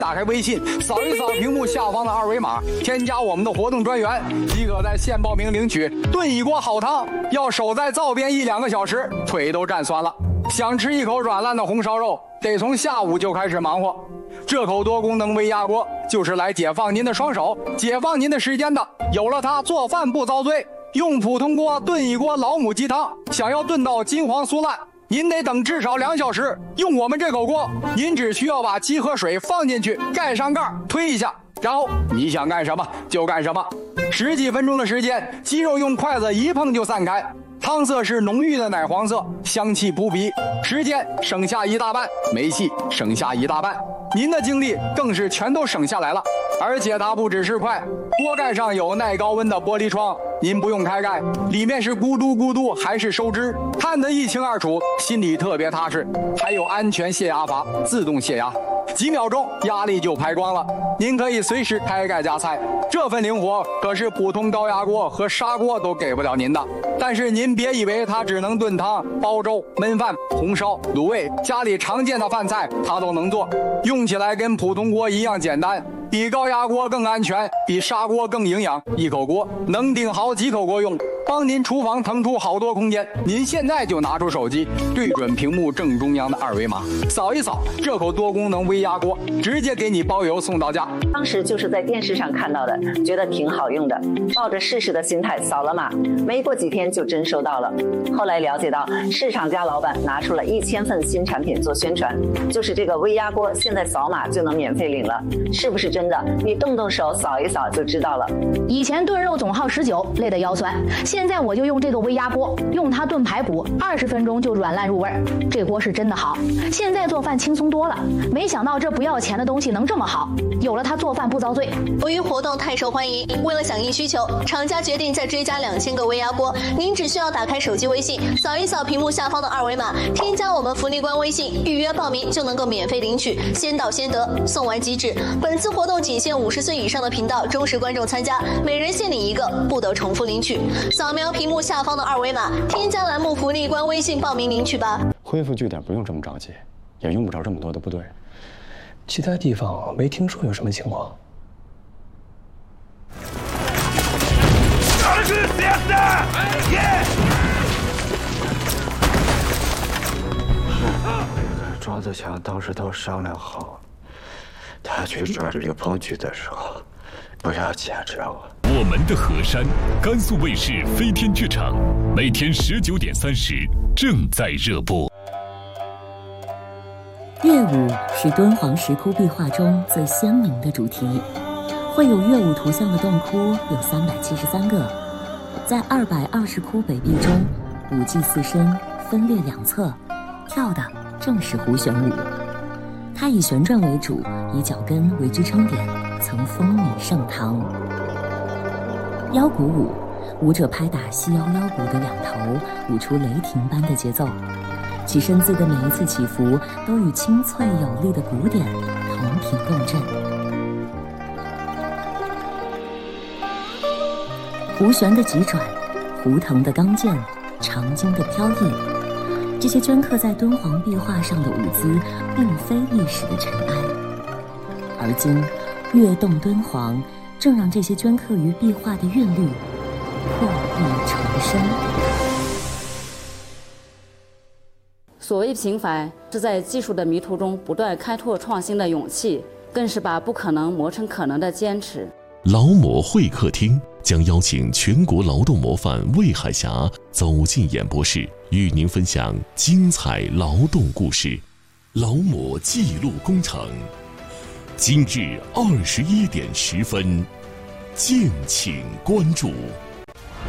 打开微信，扫一扫屏幕下方的二维码，添加我们的活动专员，即可在线报名领取炖一锅好汤。要守在灶边1-2个小时，腿都站酸了。想吃一口软烂的红烧肉，得从下午就开始忙活。这口多功能微压锅就是来解放您的双手，解放您的时间的。有了它，做饭不遭罪。用普通锅炖一锅老母鸡汤，想要炖到金黄酥烂，您得等至少2小时。用我们这口锅，您只需要把鸡和水放进去，盖上盖，推一下，然后你想干什么就干什么。10几分钟的时间，鸡肉用筷子一碰就散开，汤色是浓郁的奶黄色，香气扑鼻，时间省下1大半，煤气省下1大半，您的精力更是全都省下来了。而且它不只是快，锅盖上有耐高温的玻璃窗，您不用开盖，里面是咕嘟咕嘟还是收汁，看得一清二楚，心里特别踏实。还有安全泄压阀，自动泄压，几秒钟压力就排光了，您可以随时开盖加菜。这份灵活可是普通高压锅和砂锅都给不了您的。但是您别以为它只能炖汤、煲粥、焖饭、红烧、卤味，家里常见的饭菜它都能做，用起来跟普通锅一样简单，比高压锅更安全，比砂锅更营养。一口锅能顶好几口锅用，帮您厨房腾出好多空间。您现在就拿出手机，对准屏幕正中央的二维码，扫一扫，这口多功能微压锅直接给你包邮送到家。 当时就是在电视上看到的，觉得挺好用的，抱着试试的心态扫了码，没过几天就真收到了。后来了解到市场家老板拿出了1000份新产品做宣传，就是这个微压锅现在扫码就能免费领了，是不是真的？你动动手扫一扫就知道了。 以前炖肉总耗10久，累得腰酸，现在我就用这个微压锅，用它炖排骨，20分钟就软烂入味。这锅是真的好，现在做饭轻松多了。没想到这不要钱的东西能这么好，有了它做饭不遭罪。 由于活动太受欢迎，为了响应需求，厂家决定再追加2000个微压锅。您只需要打开手机微信，扫一扫屏幕下方的二维码，添加我们福利官微信，预约报名就能够免费领取，先到先得，送完即止。本次活动仅限50岁以上的频道忠实观众参加，每人限领1个，不得重复领取。扫描屏幕下方的二维码，添加栏目福利官微信报名领取吧。 恢复据点不用这么着急，也用不着这么多的部队。其他地方没听说有什么情况。 庄子强当时都商量好，他去抓这个彭局的时候，不要牵着我。 我们的河山，甘肃卫视飞天剧场，每天19点30正在热播。 乐舞是敦煌石窟壁画中最鲜明的主题，绘有乐舞图像的洞窟有373个，在220窟北壁中，5骑4身分列2侧，跳的正是胡旋舞。它以旋转为主，以脚跟为支撑点，曾风靡盛唐。腰鼓舞，舞者拍打细腰腰鼓的2头，舞出雷霆般的节奏。其身姿的每一次起伏，都与清脆有力的鼓点同频共振。胡旋的急转，胡腾的刚健，长经的飘逸，这些镌刻在敦煌壁画上的舞姿，并非历史的尘埃。而今，跃动敦煌，正让这些镌刻于壁画的韵律破壁重生。 所谓平凡，是在技术的迷途中不断开拓创新的勇气，更是把不可能磨成可能的坚持。 劳模会客厅将邀请全国劳动模范魏海霞走进演播室，与您分享精彩劳动故事。劳模记录工程，今日21点10分，敬请关注。